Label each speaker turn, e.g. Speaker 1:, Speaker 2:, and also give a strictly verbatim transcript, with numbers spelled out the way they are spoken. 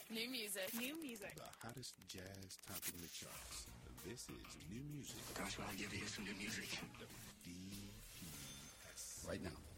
Speaker 1: New music.
Speaker 2: New music.
Speaker 3: The hottest jazz topping the charts. This is new music.
Speaker 4: That's why I give you some new music.
Speaker 3: D P S.
Speaker 5: Right now.